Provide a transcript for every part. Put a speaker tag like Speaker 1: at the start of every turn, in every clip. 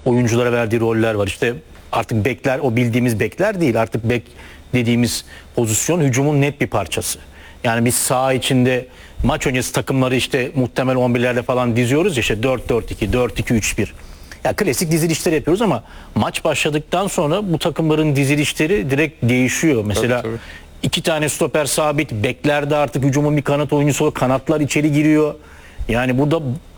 Speaker 1: oyunculara verdiği roller var. İşte artık bekler o bildiğimiz bekler değil. Artık bek dediğimiz pozisyon hücumun net bir parçası. Yani biz saha içinde maç öncesi takımları işte muhtemel 11'lerde falan diziyoruz ya, işte 4-4-2, 4-2-3-1. Ya klasik dizilişler yapıyoruz ama maç başladıktan sonra bu takımların dizilişleri direkt değişiyor. Mesela
Speaker 2: Tabii.
Speaker 1: iki tane stoper sabit, beklerde artık hücumun bir kanat oyuncusu var, kanatlar içeri giriyor. Yani burada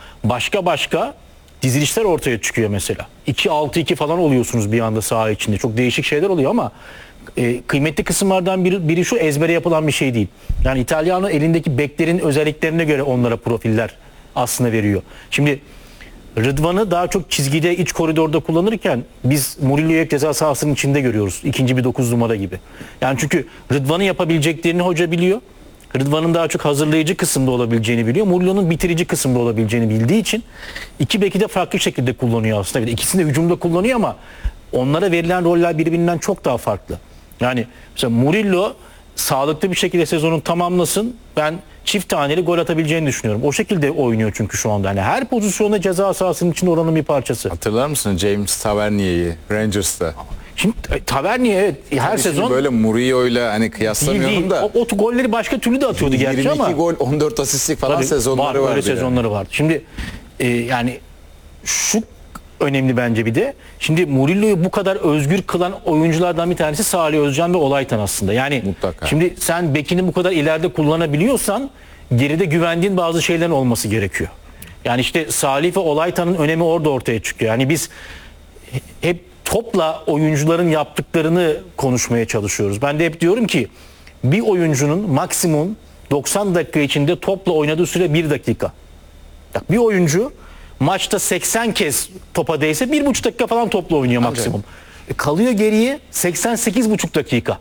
Speaker 1: başka dizilişler ortaya çıkıyor mesela. 2-6-2 falan oluyorsunuz bir anda saha içinde. Çok değişik şeyler oluyor ama kıymetli kısımlardan biri şu: ezbere yapılan bir şey değil. Yani İtalyanı elindeki beklerin özelliklerine göre onlara profiller aslında veriyor. Şimdi Rıdvan'ı daha çok çizgide, iç koridorda kullanırken biz Murillo'yu ceza sahasının içinde görüyoruz. İkinci bir 9 numara gibi. Yani çünkü Rıdvan'ın yapabileceklerini hoca biliyor. Rıdvan'ın daha çok hazırlayıcı kısımda olabileceğini biliyor. Murillo'nun bitirici kısımda olabileceğini bildiği için iki beki de farklı şekilde kullanıyor aslında. İkisini de hücumda kullanıyor ama onlara verilen roller birbirinden çok daha farklı. Yani mesela Murillo sağlıklı bir şekilde sezonu tamamlasın, ben çift taneli gol atabileceğini düşünüyorum. O şekilde oynuyor çünkü şu anda. Yani her pozisyonda ceza sahasının içinde oranın bir parçası.
Speaker 2: Hatırlar mısın James Tavernier'i Rangers'ta?
Speaker 1: Şimdi Tavernier evet her
Speaker 2: Şimdi
Speaker 1: sezon
Speaker 2: böyle Murillo'yla hani kıyaslamıyorum da
Speaker 1: o golleri başka türlü de atıyordu gerçi
Speaker 2: 22
Speaker 1: ama.
Speaker 2: gol 14 asistlik falan
Speaker 1: Tabii,
Speaker 2: sezonları
Speaker 1: var,
Speaker 2: vardı.
Speaker 1: böyle sezonları vardı. Şimdi yani şu önemli bence bir de. Şimdi Murillo'yu bu kadar özgür kılan oyunculardan bir tanesi Salih Özcan ve Olaytan aslında. Yani
Speaker 2: Mutlaka.
Speaker 1: şimdi sen bekini bu kadar ileride kullanabiliyorsan geride güvendiğin bazı şeylerin olması gerekiyor. Yani işte Salih ve Olaytan'ın önemi orada ortaya çıkıyor. Yani biz hep topla oyuncuların yaptıklarını konuşmaya çalışıyoruz. Ben de hep diyorum ki bir oyuncunun maksimum 90 dakika içinde topla oynadığı süre 1 dakika. Bak, bir oyuncu maçta 80 kez topa değse 1,5 dakika falan topla oynuyor maksimum. Kalıyor geriye 88,5 dakika.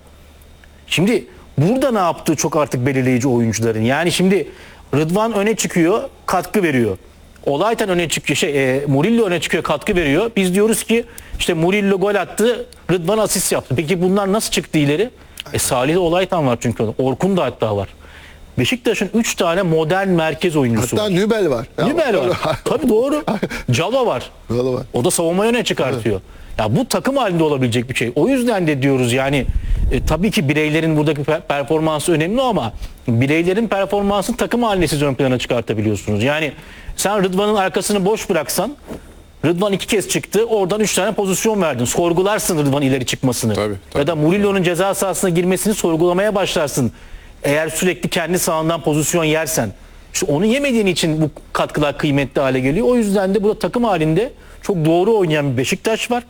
Speaker 1: Şimdi burada ne yaptığı çok artık belirleyici oyuncuların. Yani şimdi Rıdvan öne çıkıyor, katkı veriyor. Olaytan öne çıkıyor, Murillo öne çıkıyor, katkı veriyor. Biz diyoruz ki işte Murillo gol attı, Rıdvan asist yaptı. Peki bunlar nasıl çıktı ileri? Salih'de Olaytan var çünkü. Orkun da hatta var. Beşiktaş'ın 3 tane modern merkez oyuncusu
Speaker 3: Hatta
Speaker 1: var.
Speaker 3: Nübel var.
Speaker 1: Nübel var. Tabii doğru. Calo var.
Speaker 3: Calo var.
Speaker 1: O da savunmayı öne çıkartıyor. Ya bu takım halinde olabilecek bir şey. O yüzden de diyoruz yani tabii ki bireylerin buradaki performansı önemli ama bireylerin performansını takım halinde siz ön plana çıkartabiliyorsunuz. Yani sen Rıdvan'ın arkasını boş bıraksan, Rıdvan 2 kez çıktı, oradan 3 tane pozisyon verdin. Sorgularsın Rıdvan ileri çıkmasını.
Speaker 2: Tabii.
Speaker 1: Ya da Murillo'nun ceza sahasına girmesini sorgulamaya başlarsın. Eğer sürekli kendi sahandan pozisyon yersen. İşte onu yemediğin için bu katkılar kıymetli hale geliyor. O yüzden de burada takım halinde çok doğru oynayan bir Beşiktaş var.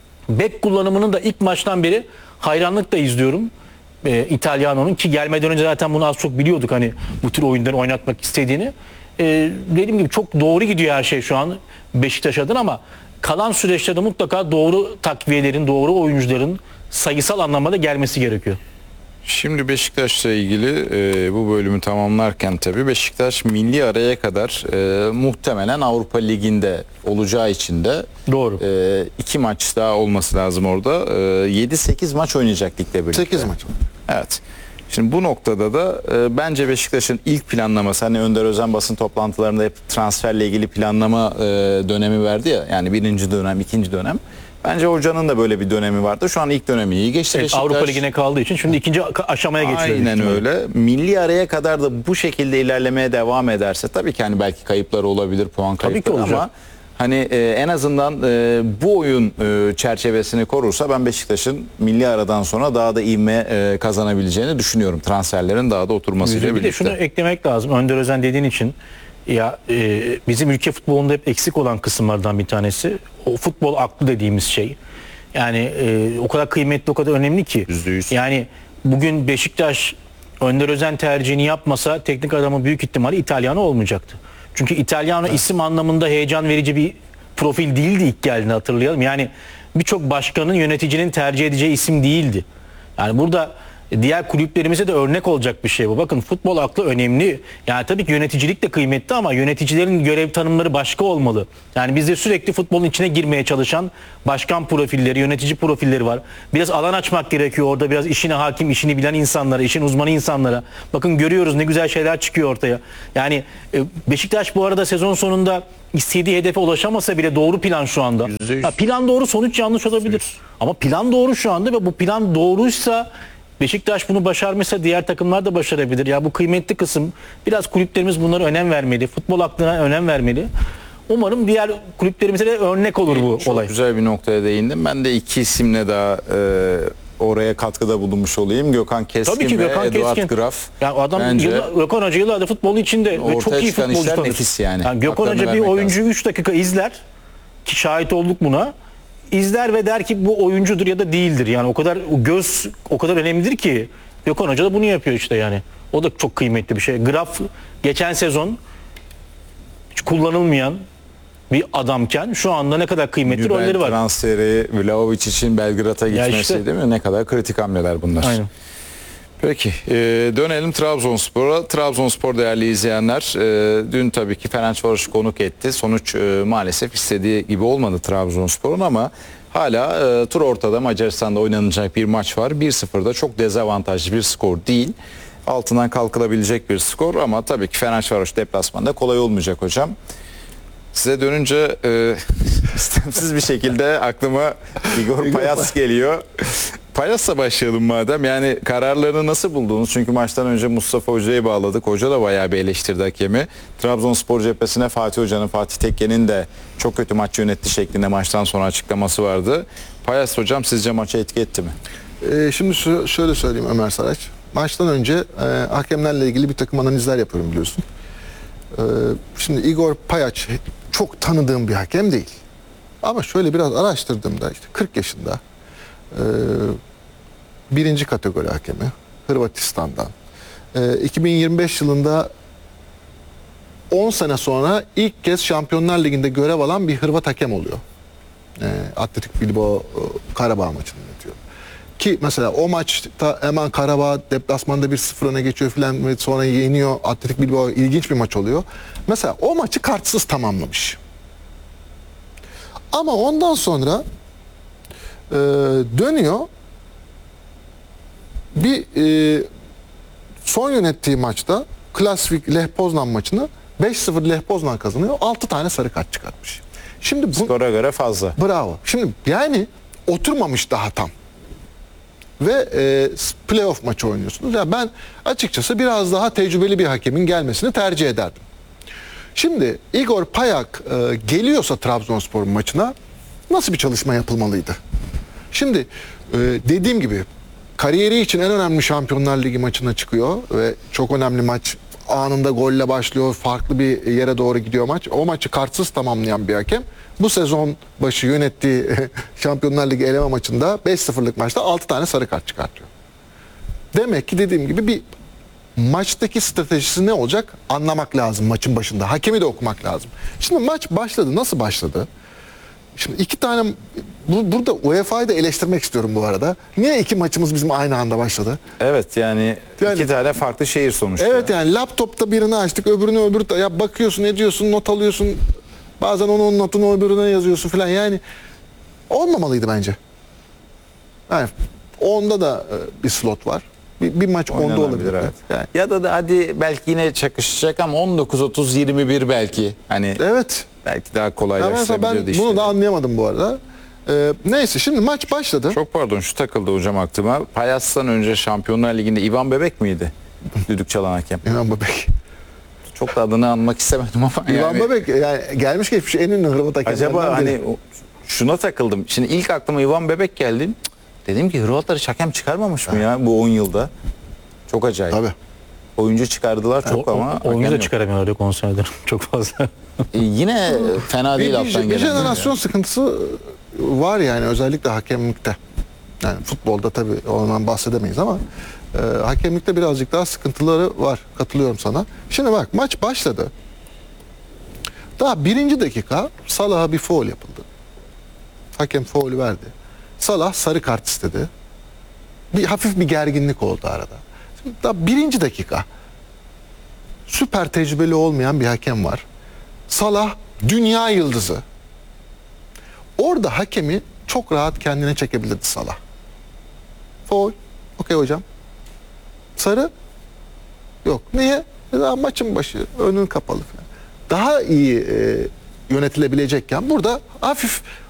Speaker 1: Bek kullanımını da ilk maçtan beri hayranlıkla izliyorum. İtalyano'nun, ki gelmeden önce zaten bunu az çok biliyorduk, hani bu tür oyunları oynatmak istediğini. Dediğim gibi çok doğru gidiyor her şey şu an Beşiktaş adına ama kalan süreçte de mutlaka doğru takviyelerin, doğru oyuncuların sayısal anlamda gelmesi gerekiyor.
Speaker 2: Şimdi Beşiktaş'la ilgili bu bölümü tamamlarken tabii Beşiktaş milli araya kadar muhtemelen Avrupa Ligi'nde olacağı için de
Speaker 1: Doğru.
Speaker 2: 2 maç daha olması lazım orada. 7-8 maç oynayacak ligde birlikte.
Speaker 3: 8 maç.
Speaker 2: Evet. Şimdi bu noktada da bence Beşiktaş'ın ilk planlaması, hani Önder Özen basın toplantılarında hep transferle ilgili planlama dönemi verdi ya, yani birinci dönem, ikinci dönem. Bence hocanın da böyle bir dönemi vardı. Şu an ilk dönemi iyi geçti
Speaker 1: Evet,
Speaker 2: Beşiktaş.
Speaker 1: Avrupa Ligi'ne kaldığı için şimdi ikinci aşamaya geçiyor.
Speaker 2: Aynen öyle. Milli araya kadar da bu şekilde ilerlemeye devam ederse tabii ki hani belki kayıpları olabilir, puan
Speaker 1: Tabii ki
Speaker 2: kayıpları
Speaker 1: olacak.
Speaker 2: ama hani en azından bu oyun çerçevesini korursa ben Beşiktaş'ın milli aradan sonra daha da ivme kazanabileceğini düşünüyorum. Transferlerin daha da oturmasıyla
Speaker 1: Bir de
Speaker 2: birlikte.
Speaker 1: şunu eklemek lazım. Önder Özen dediğin için ya bizim ülke futbolunda hep eksik olan kısımlardan bir tanesi o futbol aklı dediğimiz şey. Yani o kadar kıymetli, o kadar önemli ki.
Speaker 2: %100.
Speaker 1: Yani bugün Beşiktaş Önder Özen tercihini yapmasa teknik adamı büyük ihtimalle İtalyano olmayacaktı. Çünkü İtalyano isim anlamında heyecan verici bir profil değildi ilk geldiğinde, hatırlayalım. Yani birçok başkanın, yöneticinin tercih edeceği isim değildi. Yani burada diğer kulüplerimize de örnek olacak bir şey bu. Bakın futbol aklı önemli. Yani tabii ki yöneticilik de kıymetli ama yöneticilerin görev tanımları başka olmalı. Yani bizde sürekli futbolun içine girmeye çalışan başkan profilleri, yönetici profilleri var. Biraz alan açmak gerekiyor orada, biraz işine hakim, işini bilen insanlara, işin uzmanı insanlara. Bakın görüyoruz ne güzel şeyler çıkıyor ortaya. Yani Beşiktaş bu arada sezon sonunda istediği hedefe ulaşamasa bile doğru plan şu anda.
Speaker 2: %100.
Speaker 1: Ha, plan doğru, sonuç yanlış olabilir. Ama plan doğru şu anda ve bu plan doğruysa, Beşiktaş bunu başarmışsa diğer takımlar da başarabilir. Ya bu kıymetli kısım. Biraz kulüplerimiz bunlara önem vermeli. Futbol aklına önem vermeli. Umarım diğer kulüplerimize de örnek olur bu
Speaker 2: Çok
Speaker 1: olay.
Speaker 2: güzel bir noktaya değindim. Ben de iki isimle daha oraya katkıda bulunmuş olayım. Gökhan Keskin
Speaker 1: Tabii ki
Speaker 2: ve
Speaker 1: Gökhan
Speaker 2: Eduard
Speaker 1: Keskin.
Speaker 2: Graf.
Speaker 1: Ya adam
Speaker 2: Bence
Speaker 1: Gökhan Hoca yıllardır futbolun içinde ve
Speaker 2: ortaya
Speaker 1: çok iyi
Speaker 2: çıkan
Speaker 1: futbolcu
Speaker 2: işler
Speaker 1: tanır.
Speaker 2: nefis yani.
Speaker 1: Gökhan
Speaker 2: Haklarını
Speaker 1: Hoca bir
Speaker 2: vermek
Speaker 1: oyuncuyu 3 dakika izler ki şahit olduk buna. İzler ve der ki bu oyuncudur ya da değildir. Yani o kadar göz o kadar önemlidir ki Gökhan Hoca da bunu yapıyor işte yani. O da çok kıymetli bir şey. Graf geçen sezon hiç kullanılmayan bir adamken şu anda ne kadar kıymetli rolleri
Speaker 2: Nübel
Speaker 1: var.
Speaker 2: transferi, Vlahovic için Belgrad'a gitmesi
Speaker 1: işte.
Speaker 2: değil mi? Ne kadar kritik hamleler bunlar.
Speaker 1: Aynen.
Speaker 2: Peki dönelim Trabzonspor'a. Trabzonspor değerli izleyenler dün tabii ki Ferencvaros'u konuk etti. Sonuç maalesef istediği gibi olmadı Trabzonspor'un ama hala tur ortada, Macaristan'da oynanacak bir maç var. 1-0'da çok dezavantajlı bir skor değil. Altından kalkılabilecek bir skor ama tabii ki Ferencvaros deplasmanda kolay olmayacak hocam. Size dönünce istemsiz bir şekilde aklıma Igor Payas geliyor. Payas'la başlayalım madem. Yani kararlarını nasıl buldunuz? Çünkü maçtan önce Mustafa Hoca'yı bağladık. Hoca da bayağı bir eleştirdi hakemi. Trabzonspor cephesine Fatih Hoca'nın, Fatih Tekke'nin de çok kötü maç yönetti şeklinde maçtan sonra açıklaması vardı. Payas hocam sizce maça etki etti mi?
Speaker 3: Şimdi şöyle söyleyeyim Ömer Saraç. Maçtan önce hakemlerle ilgili bir takım analizler yapıyorum biliyorsun. Şimdi Igor Payaç çok tanıdığım bir hakem değil. Ama şöyle biraz araştırdığımda işte 40 yaşında birinci kategori hakemi Hırvatistan'dan. 2025 yılında 10 sene sonra ilk kez Şampiyonlar Ligi'nde görev alan bir Hırvat hakem oluyor. Atletik Bilbao Karabağ maçını yönetiyor. Ki mesela o maçta hemen Karabağ deplasmanda 1-0 öne geçiyor filan ve sonra yeniyor Atletik Bilbao, ilginç bir maç oluyor. Mesela o maçı kartsız tamamlamış. Ama ondan sonra dönüyor bir son yönettiği maçta Klasvik Lech Poznan maçını 5-0 Lech Poznan kazanıyor. 6 tane sarı kart çıkartmış. Şimdi bu
Speaker 2: Skora göre fazla.
Speaker 3: bravo. Şimdi yani oturmamış daha tam. Ve playoff maçı oynuyorsunuz. Yani ben açıkçası biraz daha tecrübeli bir hakemin gelmesini tercih ederdim. Şimdi Igor Payak geliyorsa Trabzonspor maçına nasıl bir çalışma yapılmalıydı? Şimdi dediğim gibi kariyeri için en önemli Şampiyonlar Ligi maçına çıkıyor ve çok önemli maç, anında golle başlıyor, farklı bir yere doğru gidiyor maç. O maçı kartsız tamamlayan bir hakem bu sezon başı yönettiği Şampiyonlar Ligi eleme maçında 5-0'lık maçta 6 tane sarı kart çıkartıyor. Demek ki dediğim gibi bir maçtaki stratejisi ne olacak anlamak lazım maçın başında. Hakemi de okumak lazım. Şimdi maç başladı. Nasıl başladı? Şimdi iki tane burada UEFA'yı da eleştirmek istiyorum bu arada. Niye iki maçımız bizim aynı anda başladı?
Speaker 2: Evet yani iki tane farklı şehir sonuçta.
Speaker 3: Evet yani laptopta birini açtık, öbürünü ya bakıyorsun, ediyorsun, not alıyorsun. Bazen onun notunu öbürüne yazıyorsun falan. Yani olmamalıydı bence. Yani onda da bir slot var. Bir maç onda
Speaker 2: Oynanabilir,
Speaker 3: olabilir.
Speaker 2: evet.
Speaker 3: Yani,
Speaker 2: Ya da hadi belki yine çakışacak ama 19-30-21 belki. Hani
Speaker 3: evet.
Speaker 2: belki daha
Speaker 3: Ya mesela
Speaker 2: kolaylaştırabiliyordu
Speaker 3: ben
Speaker 2: işte.
Speaker 3: bunu da anlayamadım bu arada. Neyse şimdi maç başladı.
Speaker 2: Çok pardon şu takıldı hocam aklıma. Payas'tan önce Şampiyonlar Ligi'nde Ivan Bebek miydi? Düdük çalan hakem.
Speaker 3: İvan Bebek.
Speaker 2: Çok da adını anmak istemedim ama.
Speaker 3: İvan Bebek yani gelmiş geçmiş en ünlü Hırvat hakemlerden
Speaker 2: Acaba
Speaker 3: biri.
Speaker 2: hani şuna takıldım. Şimdi ilk aklıma Ivan Bebek geldi. Cık, dedim ki Hırvatlar hiç hakem çıkarmamış mı ya bu 10 yılda? Çok acayip.
Speaker 3: Tabii.
Speaker 2: Oyuncu çıkardılar çok ama hakem
Speaker 1: Oyuncu da
Speaker 2: yok.
Speaker 1: çıkaramıyorlar konserden çok fazla.
Speaker 2: Yine fena değil alttan
Speaker 3: Bir
Speaker 2: gelen.
Speaker 3: jenerasyon sıkıntısı var yani özellikle hakemlikte. Yani futbolda tabii ondan bahsedemeyiz ama hakemlikte birazcık daha sıkıntıları var. Katılıyorum sana. Şimdi bak maç başladı. Daha birinci dakika Salah'a bir faul yapıldı. Hakem faul verdi. Salah sarı kart istedi. hafif bir gerginlik oldu arada. Şimdi daha 1. dakika. Süper tecrübeli olmayan bir hakem var. Salah dünya yıldızı. Orada hakemi çok rahat kendine çekebilirdi Salah. Faul. Okey hocam. Sarı. Yok. Niye? Daha maçın başı. Önün kapalı falan. Daha iyi yönetilebilecekken burada hafif